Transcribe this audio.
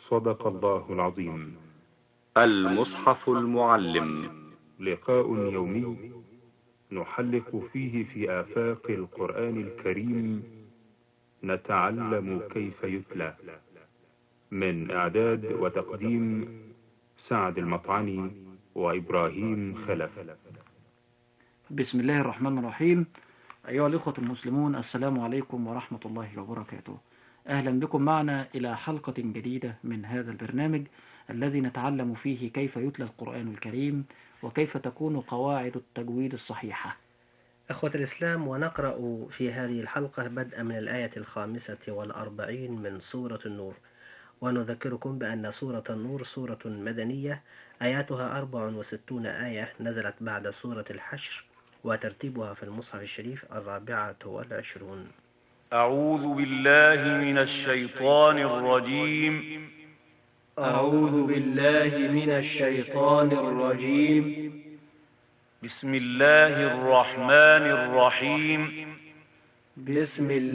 صدق الله العظيم. المصحف المعلم، لقاء يومي نحلق فيه في آفاق القرآن الكريم، نتعلم كيف يتلى. من إعداد وتقديم سعد المطعني وإبراهيم خلف. بسم الله الرحمن الرحيم. أيها الإخوة المسلمون، السلام عليكم ورحمة الله وبركاته. أهلا بكم معنا إلى حلقة جديدة من هذا البرنامج الذي نتعلم فيه كيف يتلى القرآن الكريم وكيف تكون قواعد التجويد الصحيحة. أخوة الإسلام، ونقرأ في هذه الحلقة بدءا من الآية 45 من سورة النور. ونذكركم بأن سورة النور سورة مدنية، آياتها 64 آية، نزلت بعد سورة الحشر، وترتيبها في المصحف الشريف 24. أعوذ بالله من الشيطان الرجيم. أعوذ بالله من الشيطان الرجيم. بسم الله الرحمن الرحيم. بسم الله